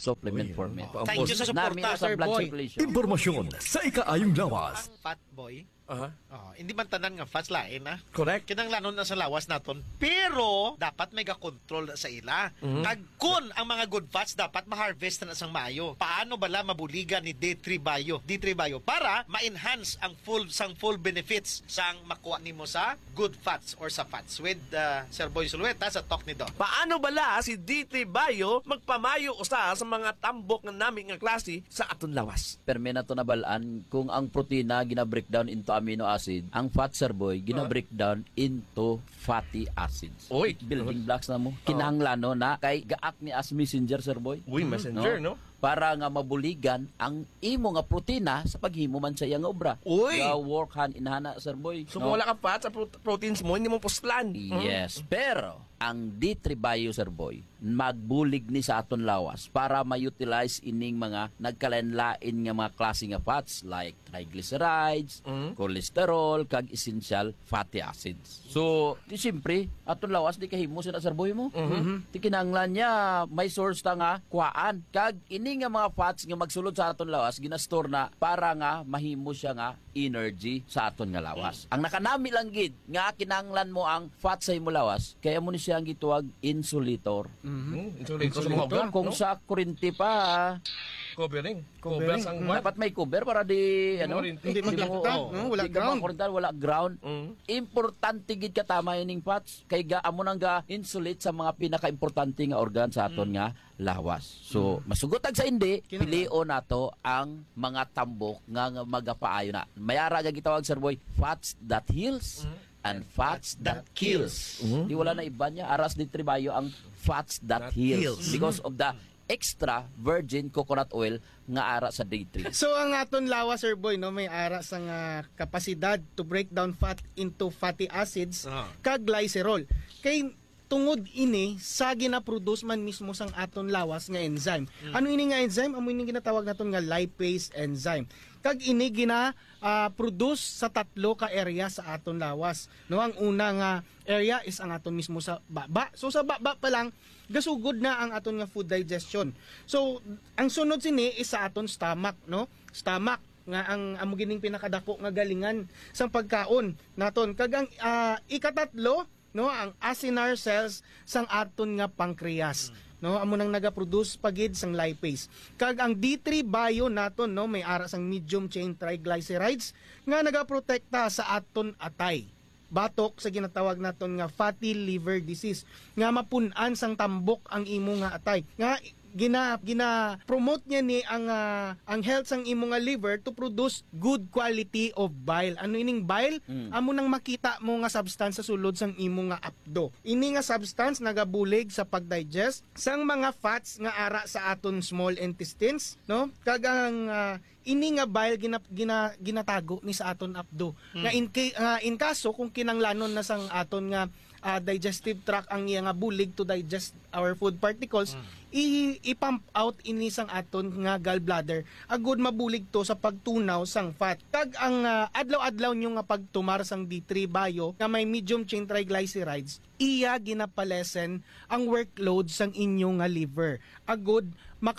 supplement format. Thank you sa suporta, Nami sa Sir blood Boy. circulation. Impormasyon sa ikaayong lawas. Ang fat boy, Aha. hindi man tanan nga fats lain na. Correct. Kinanglanon na sa lawas naton. Pero dapat may ga-control na sa ila. Kag kun ang mga good fats dapat ma-harvest na sang maayo. Paano bala mabuligan ni D3 Bio para ma-enhance ang full benefits sang makuha nimo sa good fats or sa fats with Sir Boy Sulueta sa talk ni Don. Paano bala si D3 Bio magpamayo usa sa mga tambok nga nami nga klase sa aton lawas? Perme na to nabalaan kung ang protina gina-breakdown into amino acid, ang fat, Sir Boy, gina-breakdown into fatty acids. Oy. Building blocks na mo. Kinahanglan no na kay gaak ni as messenger, Sir Boy. Uy, messenger, no? Para nga mabuligan ang imo nga protina sa paghimo man sa iyang obra. Uy. Ga work hand in hand, Sir Boy. So kung wala ka fat sa proteins mo, hindi mo puslan. Yes, pero ang D3 Bio, Sir Boy, magbulig ni sa aton lawas para ma-utilize ining mga nagkalain-lain nga mga klase nga fats like triglycerides, cholesterol, kag essential fatty acids. So, di siyempre, aton lawas di kahimo sa Sir Boy mo. Di kinahanglan niya may source ta nga kuhaan. Kag ini nga mga fats nga magsulod sa aton lawas ginastore na para nga mahimo siya nga energy sa aton nga lawas. Ang nakanami lang gid nga kinahanglan mo ang fat sa imo lawas kaya mo ni siya ang gituwag insulator. Insulator sa mga obra, Kung no? sa kurinti pa Covering. Cover sang dapat may cover para di ano Hindi maglakta, no? Wala di ka ground. makurintan, wala ground. Importante gid katama ining fats kay ga amo nang ga insulate sa mga pinaka-importante nga organ sa aton nga lawas. So masugotag sa hindi pilio nato ang mga tambok nga magapaayo na. Mayara ga gitawag, Sir Boy, fats that heals and fats that kills. Di wala na iba niya. Aras di tribayo ang fats that heals because of the extra virgin coconut oil nga ara sa D3. So ang aton lawas, Sir Boy, no, may ara sa kapasidad to break down fat into fatty acids kag glycerol. Kay tungod ini sa gina-produce man mismo sang aton lawas nga enzyme. Ano ini nga enzyme? Amo ini ginatawag naton nga lipase enzyme. Kag ini produce sa tatlo ka area sa aton lawas. No, ang una nga area is ang aton mismo sa baba. So sa baba pa lang gasugod na ang aton nga food digestion. So ang sunod sini is sa aton stomach, no? Stomach nga ang amo gining pinakadako nga galingan sang pagkaon naton. Kag ang ikatatlo, no, ang acinar cells sang aton nga pancreas. No, amo nang nagaproduce pagid sang lipase. Kag ang D3 Bio naton, no, may ara sang medium chain triglycerides nga nagaprotekta sa aton atay. Batok sa ginatawag naton nga fatty liver disease nga mapun-an sang tambok ang imo nga atay. Nga gina promote niya ni ang health sang imo nga liver to produce good quality of bile. Ano ining bile? Amo nang makita mo nga substance sa sulod sang imo nga apdo. Ini nga substance nagabulig sa pagdigest sang mga fats nga ara sa aton small intestines, no? Kag ang ini nga bile ginatago ni sa aton apdo. Nga in kaso kung kinanglanon na sang aton nga digestive tract ang iya nga bulig to digest our food particles, i-pump out ini sang aton nga gallbladder agud mabulig to sa pagtunaw sang fat. Kag ang adlaw-adlaw nyo nga pagtumar sang D3 Bio nga may medium chain triglycerides, iya ginapalesen ang workload sang inyo nga liver. Agud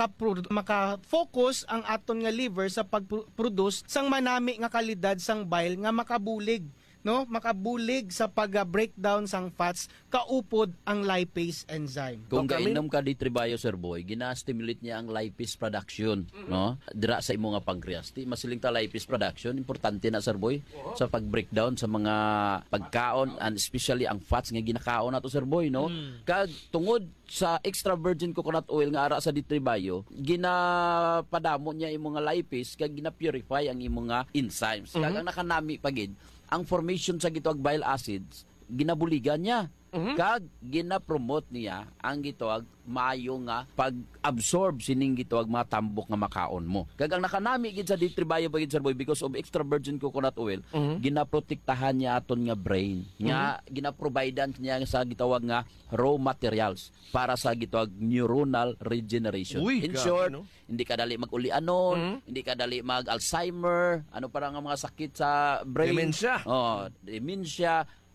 maka-focus ang aton nga liver sa pag-produce sang manami nga kalidad sang bile nga makabulig, no, makabulig sa pag-breakdown sang fats kaupod ang lipase enzyme. Kung kainom ka D3 Bio, Sir Boy, gina-stimulate niya ang lipase production, no? Dira sa imo nga pancreas. Di masiling ta lipase production, importante na, Sir Boy, sa pag-breakdown sa mga pagkaon and especially ang fats nga ginakaon nato, Sir Boy, no? Kag tungod sa extra virgin coconut oil nga ara sa D3 Bio, ginapadamo niya imo nga lipase kag gina-purify ang imo nga enzymes. Kag ang nakanami pagid ang formation sa gitawag bile acids, ginabuligan niya. Kag gina-promote niya ang gitawag maayo nga pag-absorb sining gitawag mga tambok nga makaon mo. Kag ang nakanami gid sa D3 Bio pagid, Sir Boy, because of extra virgin coconut oil, ginaprotektahan niya aton nga brain. Nga ginaprovidean niya sa gitawag nga raw materials para sa gitawag neuronal regeneration. Uy, in grabe, short, no? hindi ka dali mag-ulianon, hindi ka dali mag-Alzheimer, ano para nga mga sakit sa brain. Dementia. Dementia.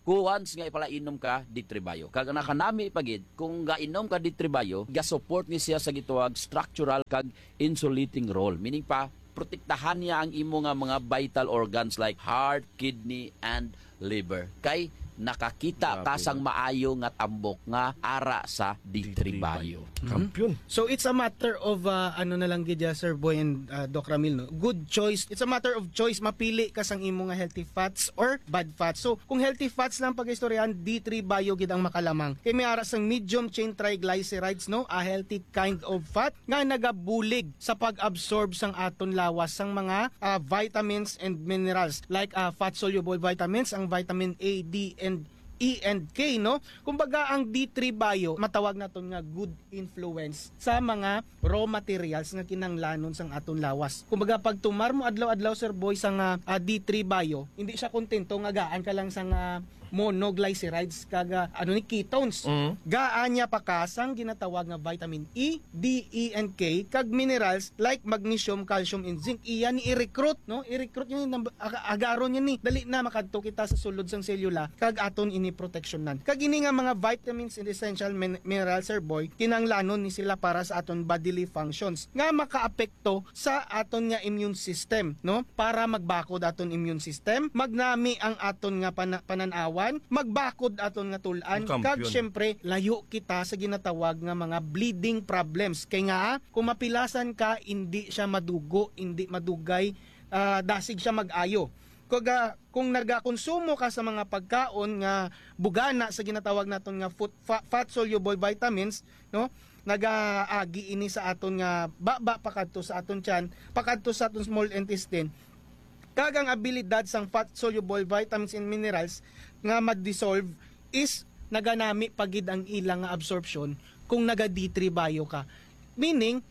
once nga ipalainom ka D3 Bio. Kag nakanami pagid kung gainom ka D3 Bio, ga-support ni siya sa gituwag structural kag insulating role. Meaning pa protektahan niya ang imo nga mga vital organs like heart, kidney, and liver. Kay nakakita ka sang maayo nga tambok nga ara sa D3 Bio. Kampiyon. So it's a matter of ano na lang gid Sir Boy and Doc Ramil, no? Good choice. It's a matter of choice, mapili ka sang imo nga healthy fats or bad fats. So kung healthy fats lang pag-istoryahan, D3 Bio gid ang makalamang. Kay may ara sang medium chain triglycerides, no? A healthy kind of fat nga nagabulig sa pag-absorb sang aton lawas sang mga vitamins and minerals like fat soluble vitamins, ang vitamin A, D, and E and K, no? Kumbaga ang D3 Bio matawag naton nga good influence sa mga raw materials nga kinanglanon sang aton lawas. Kumbaga pag tumar mo adlaw-adlaw Sir Boy sang D3 Bio, hindi siya kontento nga gaan ka lang sang monoglycerides kaga ano ni ketones. Gaan niya pa kasang ginatawag nga vitamin E, D, E and K kag minerals like magnesium, calcium and zinc. Iyan ni i-recruit, no? I-recruit niya agaron niya ni dali na makadto kita sa sulod sang selula kag aton ini proteksyonan. Kag ini nga mga vitamins and essential minerals Sir Boy, kinanglanon ni sila para sa aton bodily functions nga makaapekto sa aton nga immune system, no? Para magbakod aton immune system, magnami ang aton nga pananawan, magbakod aton nga tulan, kag syempre layo kita sa ginatawag nga mga bleeding problems. Kay nga kung mapilasan ka, hindi siya madugo, hindi madugay, dasig siya mag-ayo. Kung nagakonsumo ka sa mga pagkaon nga bugana sa ginatawag naton nga fat soluble vitamins, no? Nagaagi ini sa aton nga baba pakadto sa aton tiyan, pakadto sa aton small intestine. Kag ang abilidad sang fat soluble vitamins and minerals nga mag-dissolve is naganami pagid ang ilang nga absorption kung naga D3 Bio ka. Meaning,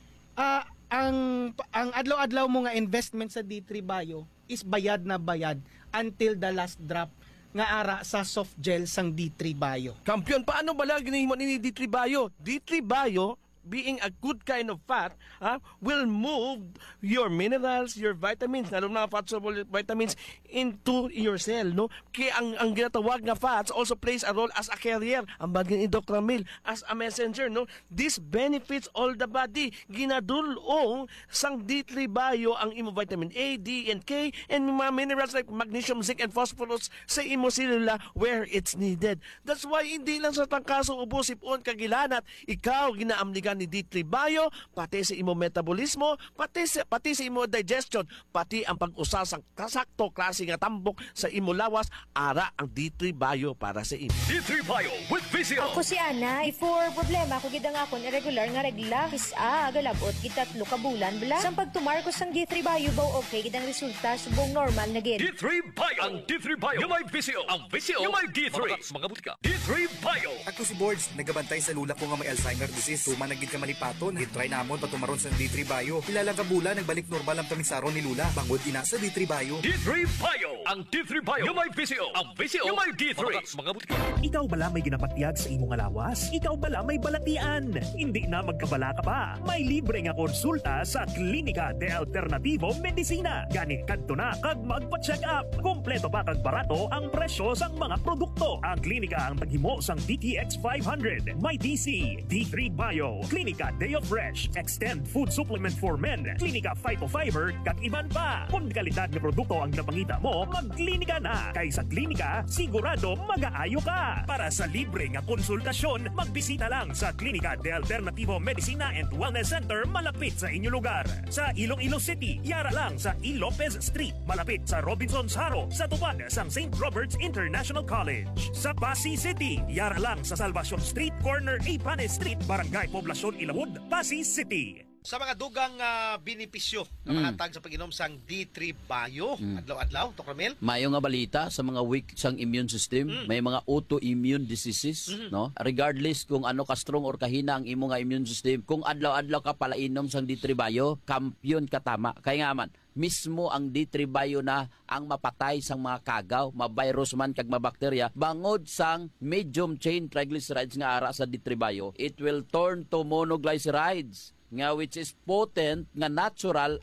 ang adlaw-adlaw mo nga investment sa D3 Bio is bayad na bayad until the last drop nga ara sa soft gel sang D3 Bio. Kampiyon, paano ba lang ginahimo ni D3 Bio? D3 Bio, being a good kind of fat, will move your minerals, your vitamins, lalo na fat soluble vitamins into your cell, no? Kaya ang ginatawag nga fats also plays a role as a carrier, ang bagay ni Dr. Ramil, as a messenger, no? This benefits all the body. Ginadulong sang D3 Bio ang imo vitamin A, D, and K, and mga minerals like magnesium, zinc, and phosphorus sa imo selula where it's needed. That's why hindi lang sa tangkaso ubo sipon kagilanat, ikaw ginaamnigan ni D3 Bio, pati sa imo metabolismo, pati sa imo digestion, pati ang pag-usa sang kasakto klase nga tambok sa imo lawas, ara ang D3 Bio para sa imo. D3 Bio with VCO. Ako si Ana, for problema ko gid ang akon irregular nga regla, agalabot gid 3 ka bulan bala. Sang pagtumar ko sang D3 Bio baw okay gid ang resulta subong normal na gid. D3 Bio. Ang D3 Bio. Yung may VCO. Ang VCO. Yung may D3. Mga butika. D3 Bio. Ako si Boards, nagabantay sa lula ko nga may Alzheimer disease. Tuman nagid ka malipaton, gitry namon patumaron sa D3 Bio. Ilang kabula nagbalik normal ang kamisaron ni Lula. Bangod ina sa D3 Bio. D3 Bio. Ang D3 Bio. Yung may VCO. Ang VCO. Yung may D3. Mga butika. Ikaw bala may ginapatiag sa imong lawas? Ikaw bala may balatian? Hindi na magkabala ka pa. May libre nga konsulta sa Klinika de Alternativo Medicina. Gani kadto na kag magpa-check up. Kompleto pa kag barato ang presyo sang mga produkto. Ang klinika ang paghimo sang DTX 500, may DC, D3 Bio, Klinika Day of Fresh, Extend Food Supplement for Men, Klinika Phytofiber, kag iban pa. Kung kalidad nga produkto ang napangita mo, magklinika na. Kay sa klinika, sigurado mag-aayo ka. Para sa libre nga konsultasyon, magbisita lang sa Klinika de Alternativo Medicina and Wellness Center malapit sa inyong lugar. Sa Iloilo City, yara lang sa E. Lopez Street, malapit sa Robinson's Haro, sa tupad sang St. Robert's International College. Sa Pasig City, yara lang sa Salvacion Street, corner Ipane Street, Barangay Poblacion Ilawod, Pasig City. Sa mga dugang benepisyo na mahatag sa pag-inom sang D3 Bio, adlaw-adlaw, Dr. Ramil? Mayo nga balita sa mga weak sang immune system, may mga autoimmune diseases, no? Regardless kung ano ka strong or kahina ang imo nga immune system, kung adlaw-adlaw ka palainom sang D3 Bio, kampiyon ka tama. Kaya nga man, mismo ang D3 Bio na ang mapatay sang mga kagaw, ma-virus man kag ma-bakterya, bangod sang medium chain triglycerides nga ara sa D3 Bio, it will turn to monoglycerides nga which is potent nga natural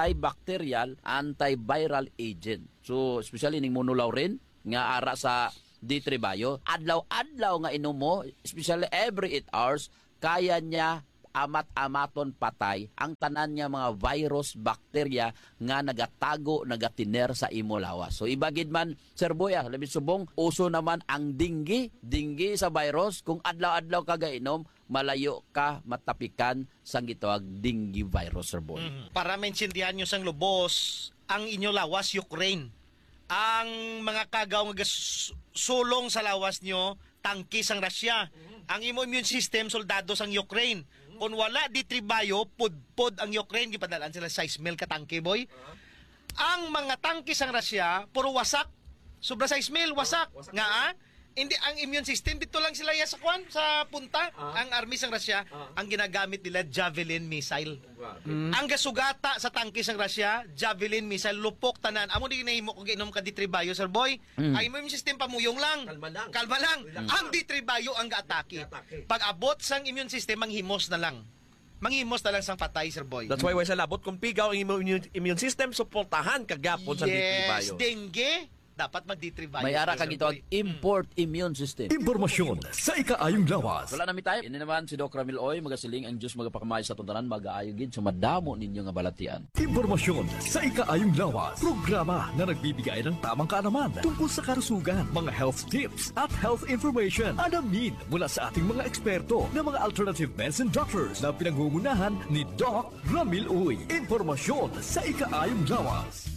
antibacterial, antiviral agent. So especially ning monolaurin nga ara sa D3 Bio. Adlaw-adlaw nga inom mo, especially every 8 hours, kaya niya amat-amaton patay ang tanan niya mga virus, bakterya nga nagatago, nagatiner sa imo lawas. So ibagid man, Sir Boy, labi subong, uso naman ang dinggi sa virus. Kung adlaw-adlaw ka gainom, malayo ka matapikan sang gitawag dinggi virus, Sir Boy. Para maintindihan nyo sang lubos, ang inyo lawas, Ukraine. Ang mga kagaw nga sulong sa lawas nyo, tangki sang Russia. Ang imo immune system, soldado sang Ukraine. Kung wala D3 Bio, pudpod ang Ukraine, gipadalaan sila 6,000 ka tangke, boy. Ang mga tangke sang Russia, puro wasak. Sobra 6,000, wasak. Nga, hindi ang immune system dito lang sila sa punta. Ang army sang Russia, ang ginagamit nila Javelin missile. Ang gasugata sa tangke sang Russia, Javelin missile, lupok tanan. Amo di ginahimo kung giinom ka D3 Bio, Sir Boy. Ang immune system pamuyong lang. Kalma lang. Ang D3 Bio ang gaatake. Pag abot sang immune system, manghimos na lang. Manghimos na lang sang patay, Sir Boy. That's why sa labot kung pigaw ang immune system, suportahan kagapon sa D3 Bio. Yes, dengue. Dapat mag-D3 Bio. May ara Sir kang gitawag Boy. import immune system. Impormasyon sa ikaayong lawas. Wala namin tayo. Ini naman si Doc Ramil Oy, magasiling ang Diyos magapakamay sa tuntanan, mag-aayogin, sumadamo ninyo nga balatian. Impormasyon sa ikaayong lawas. Programa na nagbibigay ng tamang kaalaman tungkol sa karusugan, mga health tips at health information. Alamin mula sa ating mga eksperto na mga alternative medicine doctors na pinangungunahan ni Doc Ramil Uy. Impormasyon sa ikaayong lawas.